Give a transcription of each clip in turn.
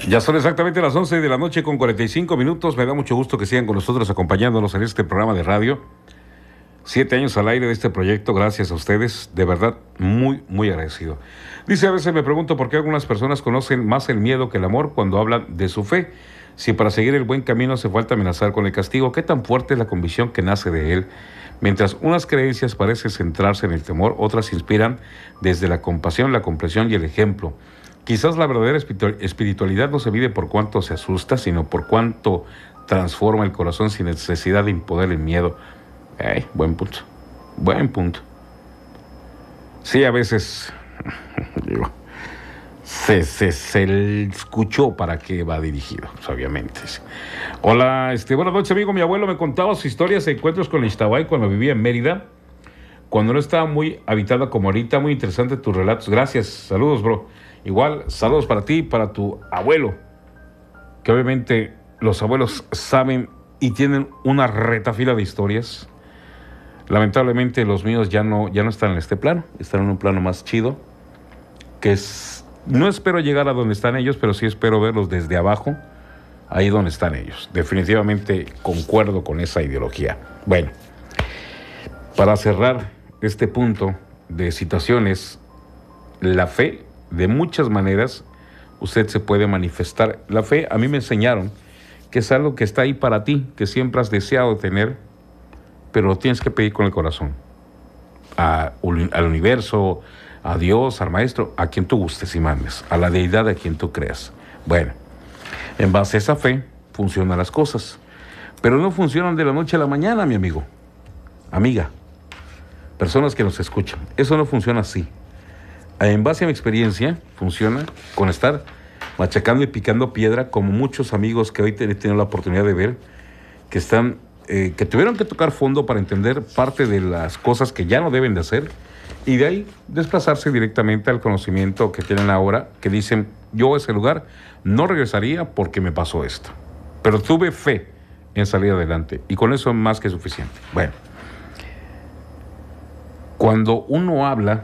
Ya son exactamente las 11 de la noche con 45 minutos. Me da mucho gusto que sigan con nosotros acompañándonos en este programa de radio. 7 años al aire de este proyecto, gracias a ustedes. De verdad, muy, muy agradecido. Dice, a veces me pregunto por qué algunas personas conocen más el miedo que el amor cuando hablan de su fe. Si para seguir el buen camino hace falta amenazar con el castigo, ¿qué tan fuerte es la convicción que nace de él? Mientras unas creencias parecen centrarse en el temor, otras inspiran desde la compasión, la comprensión y el ejemplo. Quizás la verdadera espiritualidad no se mide por cuánto se asusta, sino por cuánto transforma el corazón sin necesidad de imponer el miedo. Buen punto. Buen punto. Sí, a veces digo, se escuchó para qué va dirigido, pues, obviamente. Hola, buenas noches, amigo. Mi abuelo me contaba sus historias de encuentros con Ixtabay cuando vivía en Mérida, cuando no estaba muy habitada como ahorita. Muy interesante tus relatos. Gracias. Saludos, bro. Igual, saludos para ti y para tu abuelo, que obviamente los abuelos saben y tienen una retafila de historias. Lamentablemente los míos ya no están en este plano, están en un plano más chido, que es, no espero llegar a donde están ellos, pero sí espero verlos desde abajo, ahí donde están ellos. Definitivamente concuerdo con esa ideología. Bueno, para cerrar este punto de situaciones, la fe, de muchas maneras, usted se puede manifestar. La fe, a mí me enseñaron que es algo que está ahí para ti, que siempre has deseado tener, pero lo tienes que pedir con el corazón. Al universo, a Dios, al maestro, a quien tú gustes y mandes, a la deidad a quien tú creas. Bueno, en base a esa fe funcionan las cosas, pero no funcionan de la noche a la mañana, mi amigo, amiga, personas que nos escuchan. Eso no funciona así. En base a mi experiencia, funciona con estar machacando y picando piedra, como muchos amigos que hoy he tenido la oportunidad de ver, que están, que tuvieron que tocar fondo para entender parte de las cosas que ya no deben de hacer, y de ahí desplazarse directamente al conocimiento que tienen ahora, que dicen, yo a ese lugar no regresaría porque me pasó esto, pero tuve fe en salir adelante, y con eso es más que suficiente. Bueno, cuando uno habla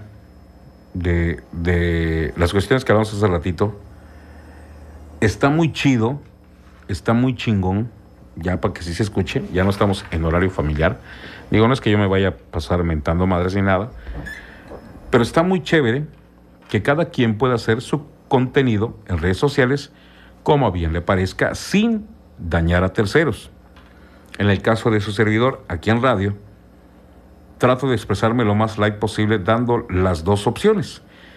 de las cuestiones que hablamos hace ratito, está muy chido, está muy chingón, ya para que sí se escuche. Ya no estamos en horario familiar, digo, no es que yo me vaya a pasar mentando madres ni nada, pero está muy chévere que cada quien pueda hacer su contenido en redes sociales como a bien le parezca, sin dañar a terceros. En el caso de su servidor, aquí en radio, trato de expresarme lo más light posible, dando las dos opciones.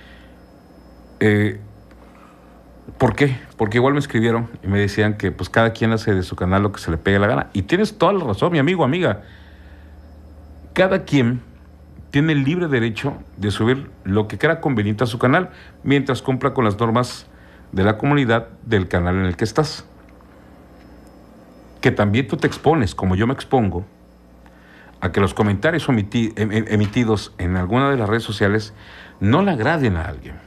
¿Por qué? Porque igual me escribieron y me decían que pues cada quien hace de su canal lo que se le pegue la gana. Y tienes toda la razón, mi amigo, amiga. Cada quien tiene el libre derecho de subir lo que crea conveniente a su canal, mientras cumpla con las normas de la comunidad del canal en el que estás. Que también tú te expones, como yo me expongo, a que los comentarios emitidos en alguna de las redes sociales no le agraden a alguien.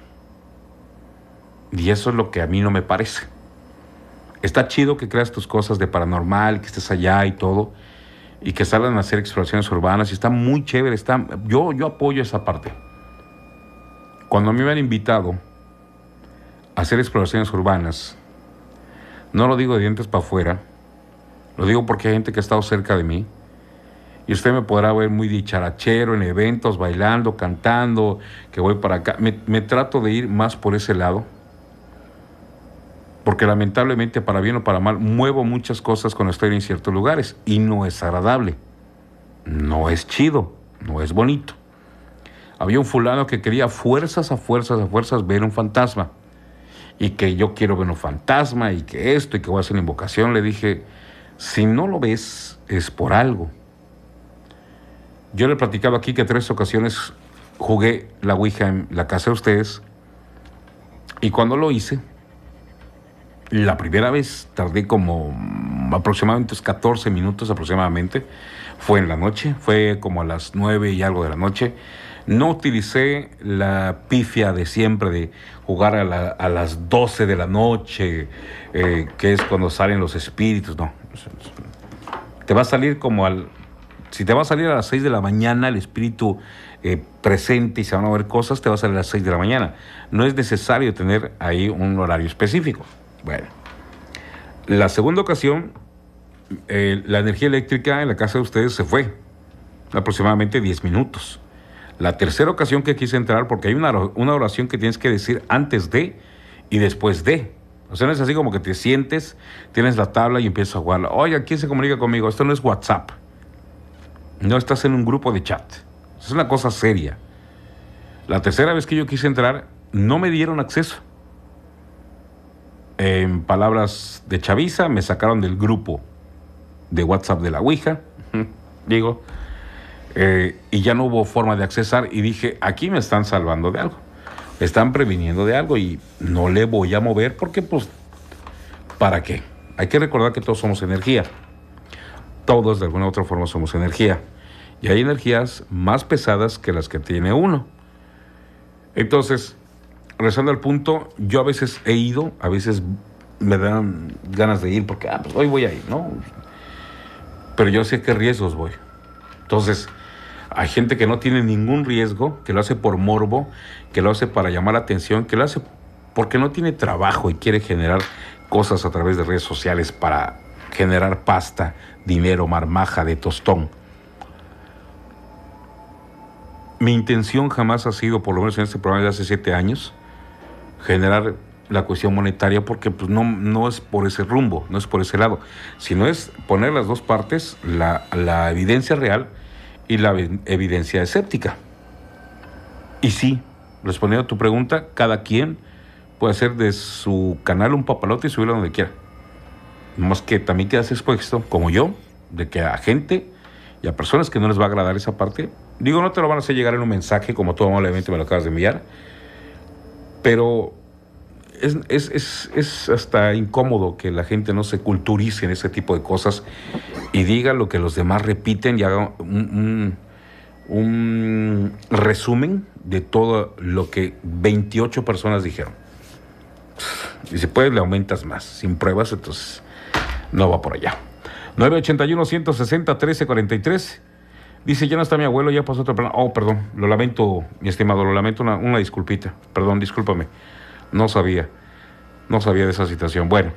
Y eso es lo que a mí no me parece. Está chido que creas tus cosas de paranormal, que estés allá y todo, y que salgan a hacer exploraciones urbanas, y está muy chévere. Yo apoyo esa parte. Cuando a mí me han invitado a hacer exploraciones urbanas, no lo digo de dientes para afuera, lo digo porque hay gente que ha estado cerca de mí, y usted me podrá ver muy dicharachero en eventos, bailando, cantando, que voy para acá. Me trato de ir más por ese lado, porque lamentablemente, para bien o para mal, muevo muchas cosas cuando estoy en ciertos lugares, y no es agradable, no es chido, no es bonito. Había un fulano que quería a fuerzas ver un fantasma, y que yo quiero ver un fantasma, y que esto, y que voy a hacer una invocación. Le dije, si no lo ves, es por algo. Yo le he platicado aquí que 3 ocasiones jugué la Ouija en la casa de ustedes, y cuando lo hice, la primera vez tardé como aproximadamente 14 minutos aproximadamente. Fue en la noche, fue como a las 9 y algo de la noche. No utilicé la pifia de siempre de jugar a las 12 de la noche, que es cuando salen los espíritus. No, te va a salir si te va a salir a las 6 de la mañana el espíritu presente y se van a ver cosas, te va a salir a las 6 de la mañana. No es necesario tener ahí un horario específico. Bueno, la segunda ocasión, la energía eléctrica en la casa de ustedes se fue, aproximadamente 10 minutos. La tercera ocasión que quise entrar, porque hay una oración que tienes que decir antes de y después de. O sea, no es así como que te sientes, tienes la tabla y empiezas a jugarla. Oye, ¿quién se comunica conmigo? Esto no es WhatsApp. No estás en un grupo de chat. Es una cosa seria. La tercera vez que yo quise entrar, no me dieron acceso. En palabras de chaviza, me sacaron del grupo de WhatsApp de la Ouija, digo, y ya no hubo forma de accesar. Y dije, aquí me están salvando de algo. Me están previniendo de algo y no le voy a mover porque, pues, ¿para qué? Hay que recordar que todos somos energía. Todos de alguna u otra forma somos energía. Y hay energías más pesadas que las que tiene uno. Entonces, regresando al punto, yo a veces he ido, a veces me dan ganas de ir porque, pues hoy voy a ir, ¿no? Pero yo sé qué riesgos voy. Entonces, hay gente que no tiene ningún riesgo, que lo hace por morbo, que lo hace para llamar la atención, que lo hace porque no tiene trabajo y quiere generar cosas a través de redes sociales para generar pasta, dinero, marmaja de tostón. Mi intención jamás ha sido, por lo menos en este programa de hace 7 años, generar la cuestión monetaria porque pues, no es por ese rumbo, no es por ese lado, sino es poner las dos partes, la evidencia real y la evidencia escéptica. Y sí, respondiendo a tu pregunta, cada quien puede hacer de su canal un papalote y subirlo donde quiera. Más que también quedas expuesto, como yo, de que a gente y a personas que no les va a agradar esa parte, digo, no te lo van a hacer llegar en un mensaje como tú amablemente me lo acabas de enviar, pero es hasta incómodo que la gente no se culturice en ese tipo de cosas y diga lo que los demás repiten y haga un resumen de todo lo que 28 personas dijeron. Y si puedes le aumentas más, sin pruebas, entonces no va por allá. 981-160-1343. Dice, ya no está mi abuelo, ya pasó otro plan. Oh, perdón, lo lamento, mi estimado, lo lamento, una disculpita. Perdón, discúlpame. No sabía de esa situación. Bueno,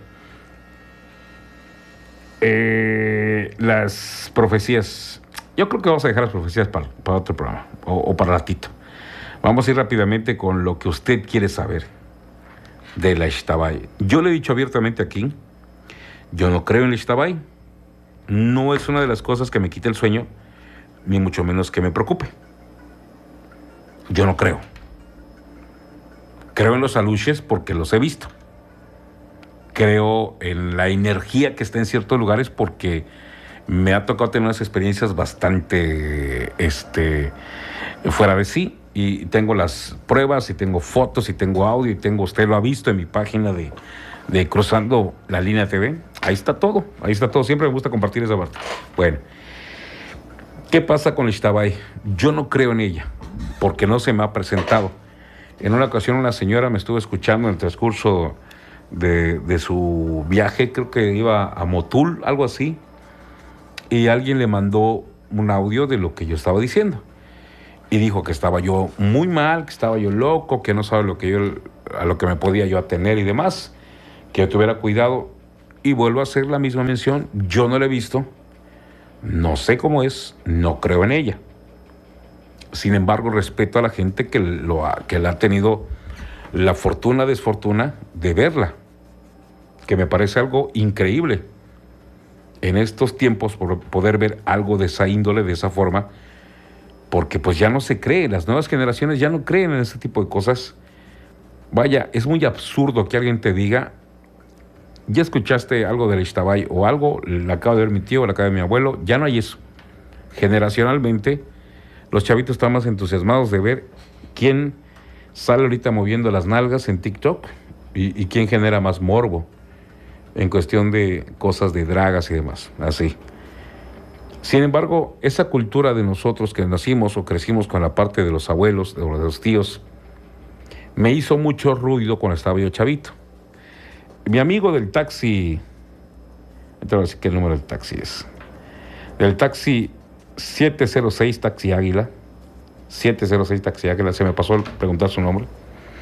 las profecías. Yo creo que vamos a dejar las profecías para otro programa, o para ratito. Vamos a ir rápidamente con lo que usted quiere saber de la Ixtabay. Yo le he dicho abiertamente aquí, yo no creo en la Ixtabay. No es una de las cosas que me quite el sueño, ni mucho menos que me preocupe. Yo no creo. Creo en los aluches porque los he visto. Creo en la energía que está en ciertos lugares porque me ha tocado tener unas experiencias bastante fuera de sí. Y tengo las pruebas, y tengo fotos, y tengo audio, y tengo, usted lo ha visto en mi página de Cruzando la Línea TV. Ahí está todo. Siempre me gusta compartir esa parte. Bueno, ¿qué pasa con la Ixtabay? Yo no creo en ella porque no se me ha presentado. En una ocasión una señora me estuvo escuchando en el transcurso de su viaje, creo que iba a Motul, algo así, y alguien le mandó un audio de lo que yo estaba diciendo. Y dijo que estaba yo muy mal, que estaba yo loco, que no sabe a lo que me podía yo atener y demás, que yo tuviera cuidado. Y vuelvo a hacer la misma mención, yo no la he visto, no sé cómo es, no creo en ella. Sin embargo, respeto a la gente que la ha tenido la fortuna, desfortuna de verla, que me parece algo increíble en estos tiempos poder ver algo de esa índole, de esa forma, porque pues ya no se cree, las nuevas generaciones ya no creen en ese tipo de cosas. Vaya, es muy absurdo que alguien te diga, ya escuchaste algo de la Ixtabay o algo, la acaba de ver mi tío, la acaba de ver mi abuelo, ya no hay eso. Generacionalmente, los chavitos están más entusiasmados de ver quién sale ahorita moviendo las nalgas en TikTok y quién genera más morbo en cuestión de cosas de dragas y demás, así. Sin embargo, esa cultura de nosotros que nacimos o crecimos con la parte de los abuelos, de los tíos, me hizo mucho ruido cuando estaba yo chavito. Mi amigo del taxi, te voy a decir qué número del taxi es. Del taxi 706 Taxi Águila, 706 Taxi Águila, se me pasó preguntar su nombre.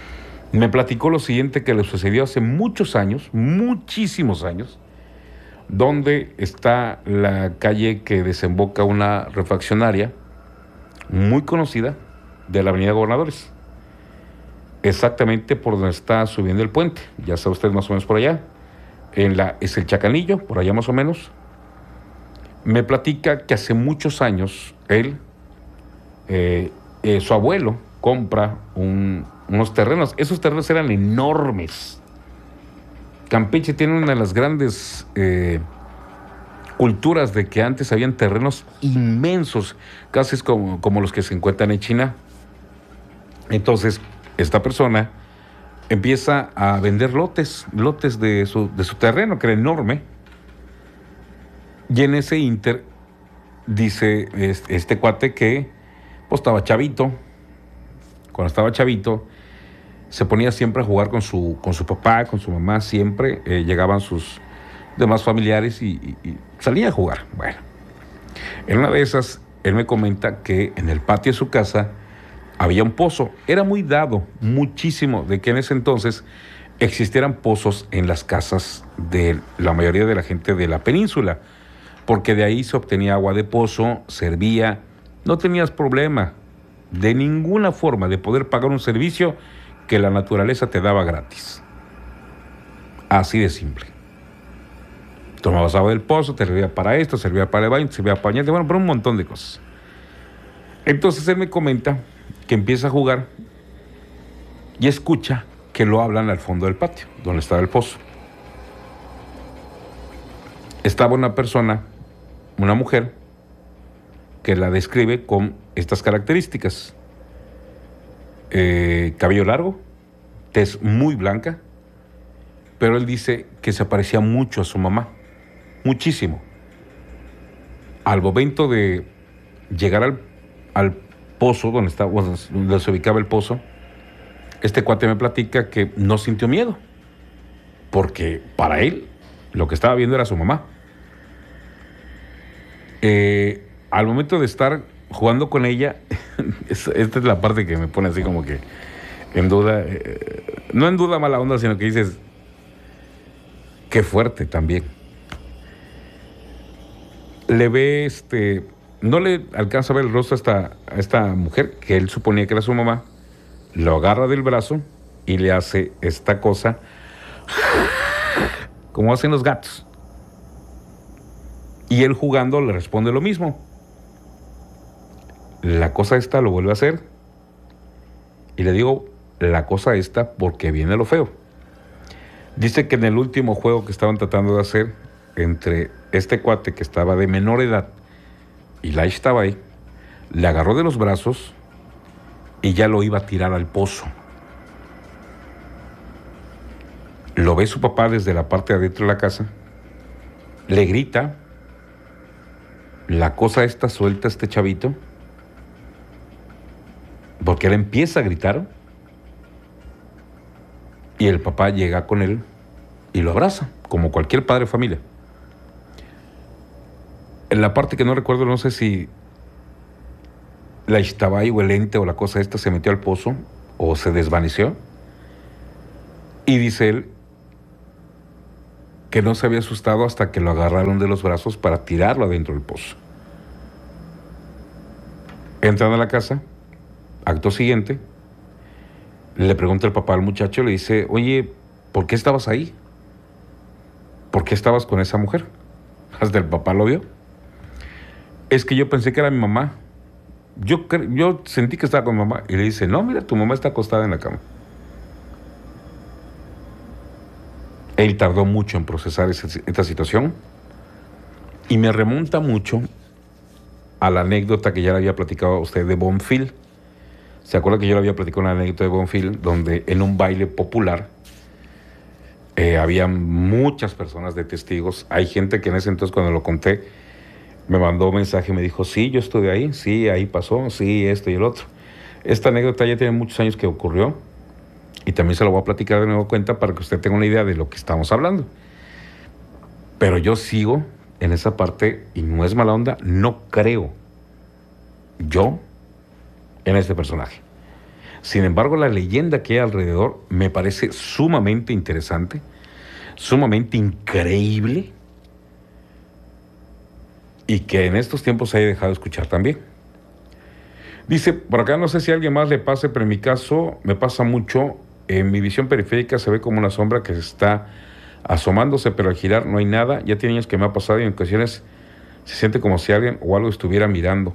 Me platicó lo siguiente que le sucedió hace muchos años, muchísimos años, donde está la calle que desemboca una refaccionaria muy conocida de la Avenida Gobernadores, exactamente por donde está subiendo el puente, ya sabe usted más o menos por allá, es el Chacanillo, por allá más o menos. Me platica que hace muchos años su abuelo compra unos terrenos. Esos terrenos eran enormes. Campeche tiene una de las grandes culturas de que antes habían terrenos inmensos, casi es como los que se encuentran en China. Entonces, esta persona empieza a vender lotes de su terreno, que era enorme. Y en ese inter dice este cuate que pues estaba chavito. Cuando estaba chavito, se ponía siempre a jugar con su papá, con su mamá, siempre. Llegaban sus demás familiares y salía a jugar. Bueno, en una de esas, él me comenta que en el patio de su casa había un pozo. Era muy dado, muchísimo, de que en ese entonces existieran pozos en las casas de la mayoría de la gente de la península, porque de ahí se obtenía agua de pozo, servía, no tenías problema de ninguna forma de poder pagar un servicio que la naturaleza te daba gratis. Así de simple. Tomabas agua del pozo, te servía para esto, servía para el baño, servía para bañarte, bueno, para un montón de cosas. Entonces él me comenta que empieza a jugar y escucha que lo hablan al fondo del patio, donde estaba el pozo. Estaba una persona, una mujer, que la describe con estas características. Cabello largo, tez muy blanca, pero él dice que se parecía mucho a su mamá, muchísimo. Al momento de llegar al pozo, donde se ubicaba el pozo, este cuate me platica que no sintió miedo, porque para él lo que estaba viendo era su mamá. Al momento de estar jugando con ella, esta es la parte que me pone así como que en duda, no en duda mala onda, sino que dices, qué fuerte también. Le ve, no le alcanza a ver el rostro a esta mujer, que él suponía que era su mamá, lo agarra del brazo y le hace esta cosa, como hacen los gatos. Y él jugando le responde lo mismo. La cosa esta lo vuelve a hacer. Y le digo, la cosa esta porque viene lo feo. Dice que en el último juego que estaban tratando de hacer entre este cuate que estaba de menor edad y la estaba ahí, le agarró de los brazos y ya lo iba a tirar al pozo. Lo ve su papá desde la parte de adentro de la casa, le grita, la cosa esta suelta a este chavito, porque él empieza a gritar y el papá llega con él y lo abraza, como cualquier padre de familia. En la parte que no recuerdo, no sé si la Ixtabay o el ente o la cosa esta se metió al pozo o se desvaneció. Y dice él que no se había asustado hasta que lo agarraron de los brazos para tirarlo adentro del pozo. Entran a la casa, acto siguiente, le pregunta el papá al muchacho, le dice, oye, ¿por qué estabas ahí? ¿Por qué estabas con esa mujer? Hasta el papá lo vio. Es que yo pensé que era mi mamá. Yo sentí que estaba con mi mamá. Y le dice, no, mira, tu mamá está acostada en la cama. Él tardó mucho en procesar esta situación y me remonta mucho a la anécdota que ya le había platicado a usted de Bonfil. ¿Se acuerda que yo le había platicado una anécdota de Bonfil donde en un baile popular había muchas personas de testigos? Hay gente que en ese entonces cuando lo conté me mandó un mensaje y me dijo, sí, yo estuve ahí, sí, ahí pasó, sí, esto y el otro. Esta anécdota ya tiene muchos años que ocurrió y también se lo voy a platicar de nuevo cuenta para que usted tenga una idea de lo que estamos hablando. Pero yo sigo en esa parte y no es mala onda, no creo yo en este personaje. Sin embargo, la leyenda que hay alrededor me parece sumamente interesante, sumamente increíble, y que en estos tiempos se haya dejado de escuchar también. Dice, por acá no sé si a alguien más le pase, pero en mi caso me pasa mucho. En mi visión periférica se ve como una sombra que se está asomándose, pero al girar no hay nada. Ya tiene años que me ha pasado y en ocasiones se siente como si alguien o algo estuviera mirando.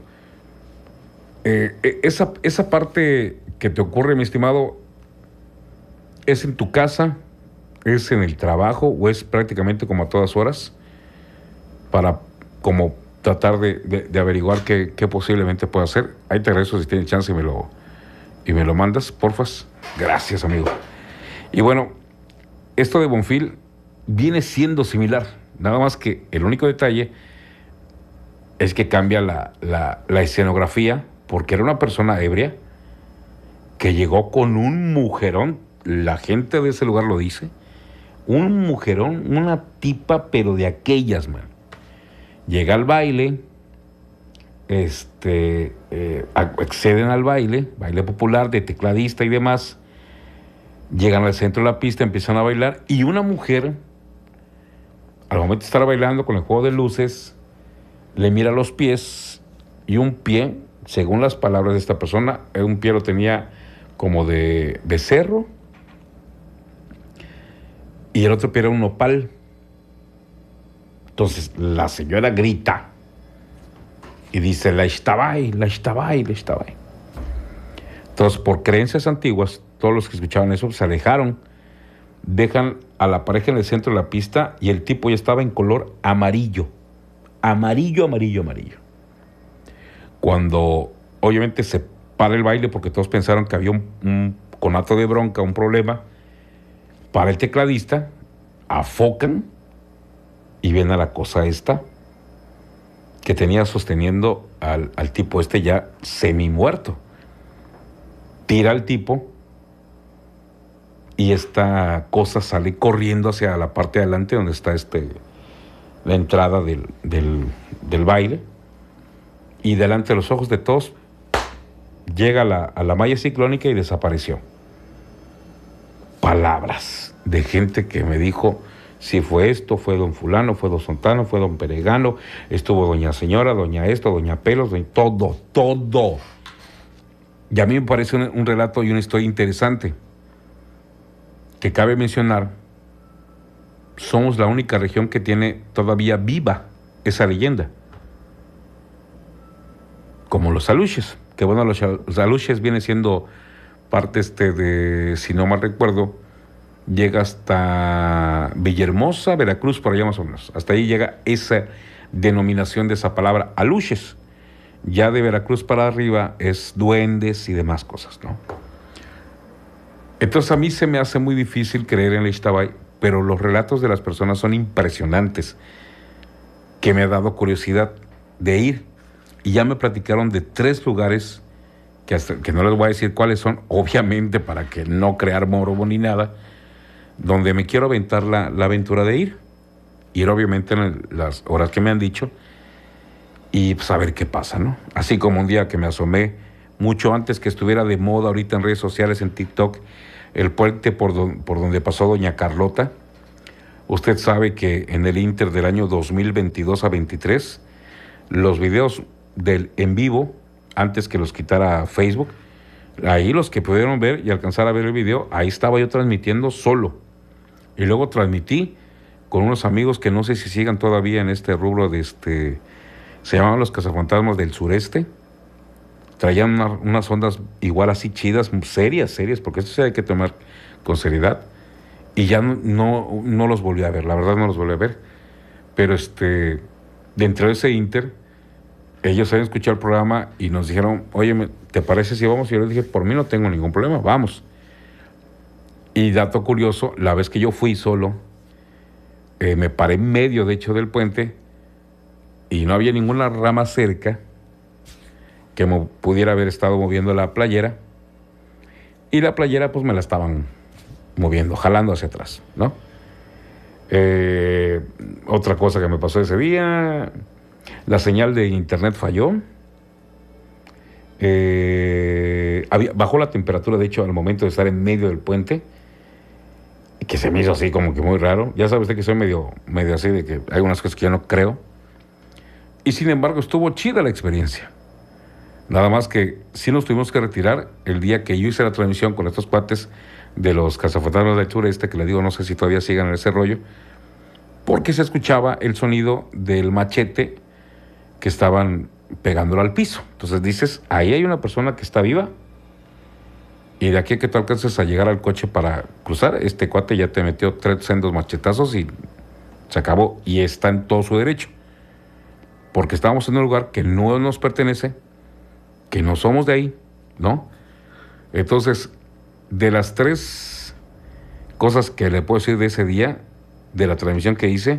Esa parte que te ocurre, mi estimado, ¿es en tu casa, es en el trabajo o es prácticamente como a todas horas para como tratar de averiguar qué posiblemente pueda hacer? Ahí te regreso si tienes chance y me lo mandas, porfas. Gracias, amigo. Y bueno, esto de Bonfil viene siendo similar, nada más que el único detalle es que cambia la escenografía, porque era una persona ebria que llegó con un mujerón, la gente de ese lugar lo dice, un mujerón, una tipa, pero de aquellas, man. Llega al baile, acceden al baile popular de tecladista y demás, llegan al centro de la pista, empiezan a bailar, y una mujer, al momento de estar bailando con el juego de luces, le mira los pies, y un pie, según las palabras de esta persona, un pie lo tenía como de becerro, y el otro pie era un nopal. Entonces la señora grita y dice, la Ixtabay, la Ixtabay, la Ixtabay. Entonces, por creencias antiguas, todos los que escuchaban eso se alejaron, dejan a la pareja en el centro de la pista y el tipo ya estaba en color amarillo. Amarillo, amarillo, amarillo. Cuando obviamente se para el baile, porque todos pensaron que había un conato de bronca, un problema, para el tecladista, afocan y ven a la cosa esta que tenía sosteniendo al tipo este ya semi muerto. Tira al tipo y esta cosa sale corriendo hacia la parte de adelante donde está la entrada del baile, y delante de los ojos de todos llega a la malla ciclónica y desapareció. Palabras de gente que me dijo, si fue esto, fue don fulano, fue don Sontano, fue don Peregano, estuvo doña señora, doña esto, doña Pelos, todo. Y a mí me parece un relato y una historia interesante, que cabe mencionar, somos la única región que tiene todavía viva esa leyenda. Como los aluches, que bueno, los aluches viene siendo parte de, si no mal recuerdo, llega hasta Villahermosa, Veracruz, por allá más o menos. Hasta ahí llega esa denominación de esa palabra, aluches. Ya de Veracruz para arriba es duendes y demás cosas, ¿no? Entonces a mí se me hace muy difícil creer en la Ixtabay, pero los relatos de las personas son impresionantes, que me ha dado curiosidad de ir. Y ya me platicaron de 3 lugares, que no les voy a decir cuáles son, obviamente para que no crear morbo ni nada, donde me quiero aventar la aventura de ir obviamente en las horas que me han dicho, y pues a ver qué pasa, ¿no? Así como un día que me asomé, mucho antes que estuviera de moda ahorita en redes sociales, en TikTok, el puente por donde pasó doña Carlota. Usted sabe que en el Inter del año 2022 a 23, los videos del en vivo, antes que los quitara Facebook, ahí los que pudieron ver y alcanzar a ver el video, ahí estaba yo transmitiendo solo. Y luego transmití con unos amigos que no sé si sigan todavía en este rubro se llamaban los cazafantasmas del sureste. Traían unas ondas igual así chidas, serias, porque esto sí hay que tomar con seriedad. Y ya no los volví a ver, la verdad no los volví a ver. Pero dentro de ese Inter, ellos habían escuchado el programa y nos dijeron, oye, ¿te parece si vamos? Y yo les dije, por mí no tengo ningún problema, vamos. Y dato curioso, la vez que yo fui solo, me paré en medio, de hecho, del puente, y no había ninguna rama cerca que me pudiera haber estado moviendo la playera, y la playera pues me la estaban moviendo, jalando hacia atrás, ¿no? Otra cosa que me pasó ese día, la señal de internet falló, Bajó la temperatura, de hecho, al momento de estar en medio del puente, que se me hizo así como que muy raro. Ya sabes de que soy medio así, de que hay unas cosas que yo no creo. Y sin embargo, estuvo chida la experiencia. Nada más que sí nos tuvimos que retirar el día que yo hice la transmisión con estos cuates de los cazafantasmas del sureste, que les digo, no sé si todavía sigan en ese rollo, porque se escuchaba el sonido del machete que estaban pegándolo al piso. Entonces dices, ahí hay una persona que está viva, y de aquí a que tú alcances a llegar al coche para cruzar, este cuate ya te metió 3 machetazos y se acabó, y está en todo su derecho, porque estábamos en un lugar que no nos pertenece, que no somos de ahí, ¿no? Entonces, de las 3 cosas que le puedo decir de ese día, de la transmisión que hice,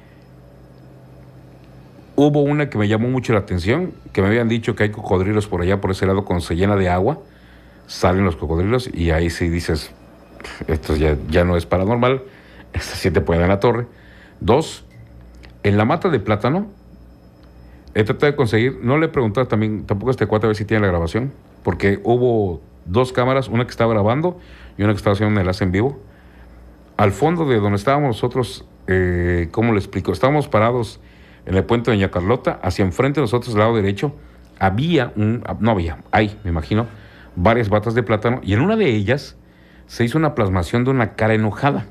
hubo una que me llamó mucho la atención, que me habían dicho que hay cocodrilos por allá, por ese lado, cuando se llena de agua, salen los cocodrilos, y ahí sí dices, esto ya no es paranormal, esto sí te puede dar en la torre. 2, en la mata de plátano, he tratado de conseguir, no le he preguntado tampoco a este cuate a ver si tiene la grabación, porque hubo 2 cámaras, una que estaba grabando y una que estaba haciendo un enlace en vivo. Al fondo de donde estábamos nosotros, ¿cómo le explico? Estábamos parados en el puente de Doña Carlota, hacia enfrente de nosotros, del lado derecho, hay, me imagino, varias batas de plátano, y en una de ellas se hizo una plasmación de una cara enojada.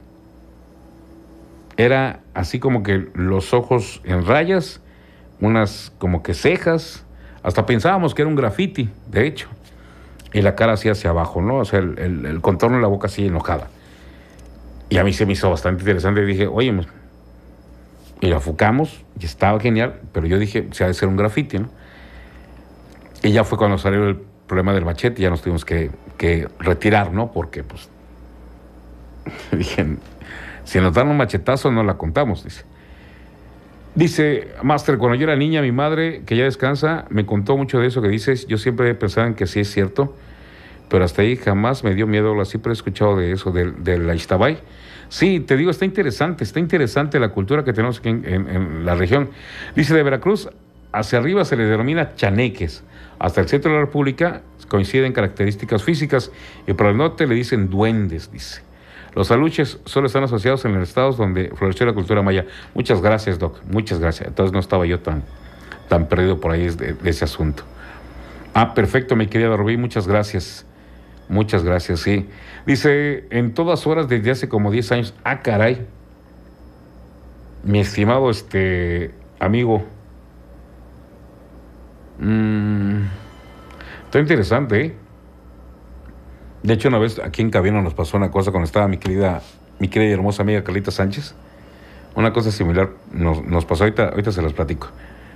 Era así como que los ojos en rayas, unas como que cejas, hasta pensábamos que era un graffiti, de hecho, y la cara así hacia abajo, ¿no? O sea, el contorno de la boca así enojada. Y a mí se me hizo bastante interesante, y dije, oye, y la enfocamos, y estaba genial, pero yo dije, se ha de ser un graffiti, ¿no? Y ya fue cuando salió el problema del machete, ya nos tuvimos que retirar, ¿no? Porque, pues, dije, si nos dan un machetazo no la contamos, dice. Dice, Master, cuando yo era niña, mi madre, que ya descansa, me contó mucho de eso que dices. Yo siempre pensaba en que sí es cierto, pero hasta ahí jamás me dio miedo. Siempre he escuchado de eso, de la Ixtabay. Sí, te digo, está interesante la cultura que tenemos aquí en la región. Dice, de Veracruz hacia arriba se le denomina chaneques. Hasta el centro de la República coinciden características físicas, y por el norte le dicen duendes, dice. Los aluches solo están asociados en los estados donde floreció la cultura maya. Muchas gracias, Doc, muchas gracias. Entonces no estaba yo tan perdido por ahí de ese asunto. Perfecto, mi querida Rubí, muchas gracias. Muchas gracias, sí. Dice, en todas horas desde hace como 10 años. Caray. Mi estimado amigo. Está interesante, ¿eh? De hecho, una vez aquí en cabina nos pasó una cosa cuando estaba mi querida y hermosa amiga Carlita Sánchez. Una cosa similar nos pasó, ahorita se las platico.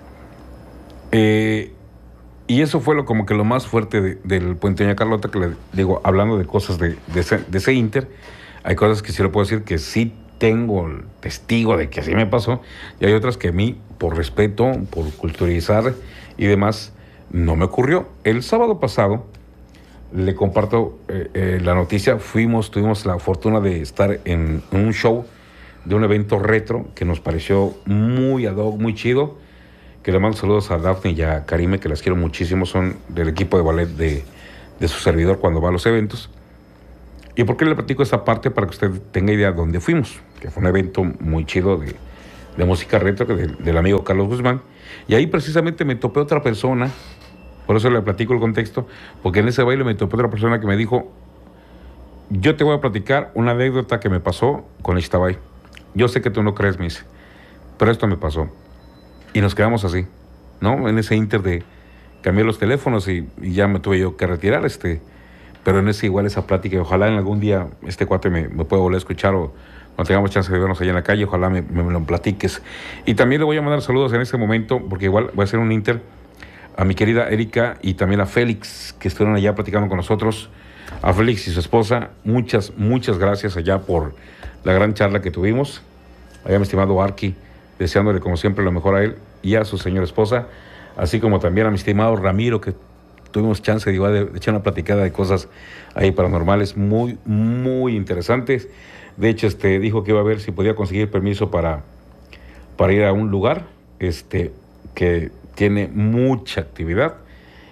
Y eso fue como que lo más fuerte del puente Doña Carlota, que le digo, hablando de cosas de ese inter, hay cosas que sí le puedo decir que sí tengo el testigo de que así me pasó, y hay otras que a mí, por respeto, por culturizar y demás, no me ocurrió. El sábado pasado, le comparto la noticia, tuvimos la fortuna de estar en un show de un evento retro que nos pareció muy ad hoc, muy chido, que le mando saludos a Daphne y a Karime, que las quiero muchísimo, son del equipo de ballet de su servidor cuando va a los eventos. ¿Y por qué le platico esta parte? Para que usted tenga idea de dónde fuimos, que fue un evento muy chido de música retro del amigo Carlos Guzmán, y ahí precisamente me topé otra persona. Por eso le platico el contexto, porque en ese baile me topé otra persona que me dijo, yo te voy a platicar una anécdota que me pasó con Ixtabay. Yo sé que tú no crees, me dice, pero esto me pasó. Y nos quedamos así, ¿no? En ese inter de cambiar los teléfonos y ya me tuve yo que retirar, pero en esa plática, ojalá en algún día este cuate me pueda volver a escuchar, o no tengamos chance de vernos allá en la calle, ojalá me lo platiques. Y también le voy a mandar saludos en este momento, porque igual voy a hacer un inter a mi querida Erika y también a Félix, que estuvieron allá platicando con nosotros. A Félix y su esposa, muchas gracias allá por la gran charla que tuvimos. Allá mi estimado Arqui, deseándole como siempre lo mejor a él y a su señora esposa, así como también a mi estimado Ramiro, que tuvimos chance de echar una platicada de cosas ahí paranormales muy, muy interesantes. De hecho, dijo que iba a ver si podía conseguir permiso para ir a un lugar que tiene mucha actividad,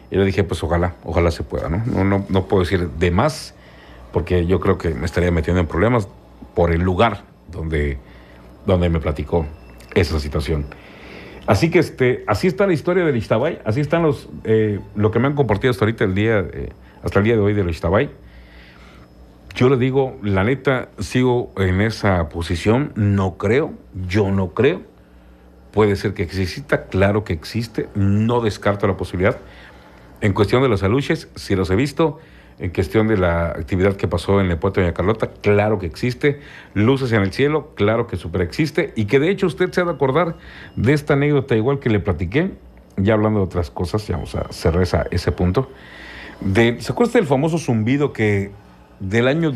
Y le dije, pues ojalá se pueda, ¿no? No puedo decir de más, porque yo creo que me estaría metiendo en problemas por el lugar donde me platicó esa situación. Así que así está la historia del Ixtabay, así están lo que me han compartido hasta ahorita hasta el día de hoy del Ixtabay. Yo le digo, la neta, sigo en esa posición, yo no creo. Puede ser que exista, claro que existe, no descarto la posibilidad. En cuestión de los aluches, sí los he visto. En cuestión de la actividad que pasó en el puerto de Doña Carlota, claro que existe. Luces en el cielo, claro que super existe. Y que de hecho usted se ha de acordar de esta anécdota igual que le platiqué, ya hablando de otras cosas, ya vamos a cerrar ese punto. ¿Se acuerda del famoso zumbido que del año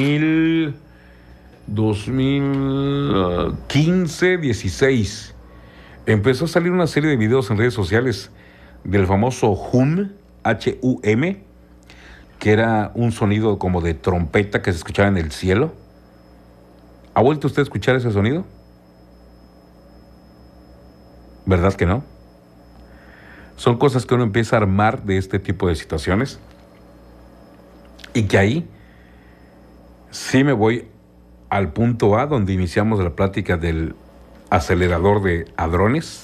2015, 16, empezó a salir una serie de videos en redes sociales del famoso hum, H-U-M, que era un sonido como de trompeta que se escuchaba en el cielo? ¿Ha vuelto usted a escuchar ese sonido? ¿Verdad que no? Son cosas que uno empieza a armar de este tipo de situaciones y que ahí sí me voy al punto A donde iniciamos la plática del acelerador de hadrones,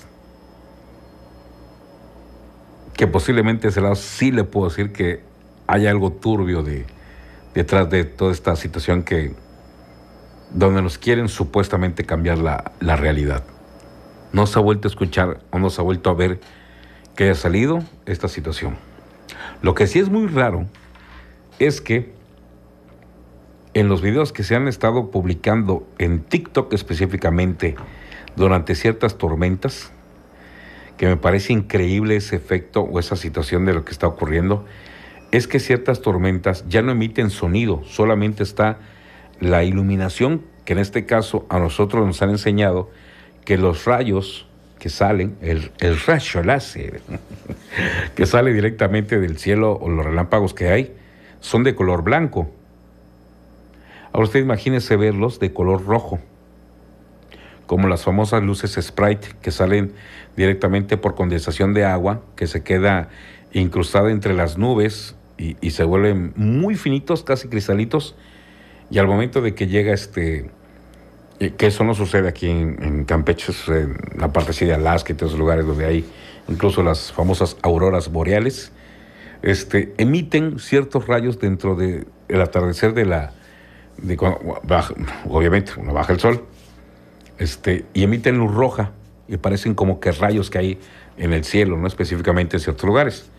que posiblemente ese lado sí le puedo decir que hay algo turbio detrás de toda esta situación donde nos quieren supuestamente cambiar la realidad. No se ha vuelto a escuchar o no se ha vuelto a ver que haya salido esta situación. Lo que sí es muy raro es que en los videos que se han estado publicando en TikTok específicamente durante ciertas tormentas, que me parece increíble ese efecto o esa situación de lo que está ocurriendo, es que ciertas tormentas ya no emiten sonido, solamente está la iluminación, que en este caso a nosotros nos han enseñado que los rayos que salen, el rayo láser que sale directamente del cielo o los relámpagos que hay, son de color blanco. Ahora usted imagínese verlos de color rojo, como las famosas luces Sprite que salen directamente por condensación de agua, que se queda incrustada entre las nubes y se vuelven muy finitos, casi cristalitos, y al momento de que llega que eso no sucede aquí en Campeche, en la parte así de Alaska y todos los lugares donde hay incluso las famosas auroras boreales, emiten ciertos rayos dentro del atardecer cuando baja, obviamente uno baja el sol, y emiten luz roja y parecen como que rayos que hay en el cielo, no específicamente en ciertos lugares.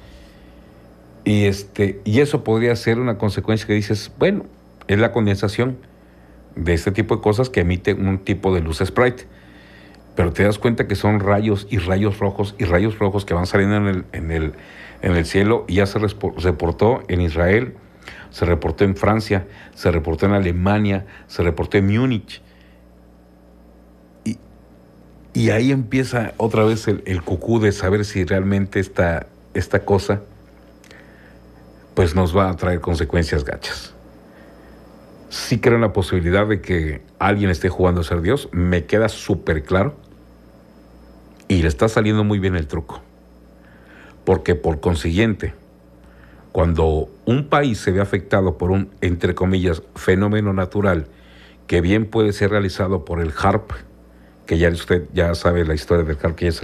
Y eso podría ser una consecuencia que dices, bueno, es la condensación de este tipo de cosas que emite un tipo de luz Sprite. Pero te das cuenta que son rayos y rayos rojos que van saliendo en el cielo, y ya se reportó en Israel, se reportó en Francia, se reportó en Alemania, se reportó en Múnich. Y ahí empieza otra vez el cucú de saber si realmente esta cosa pues nos va a traer consecuencias gachas. Sí creo en la posibilidad de que alguien esté jugando a ser Dios, me queda súper claro, y le está saliendo muy bien el truco, porque por consiguiente, cuando un país se ve afectado por un, entre comillas, fenómeno natural, que bien puede ser realizado por el HARP, que ya usted ya sabe la historia del HARP, que ya se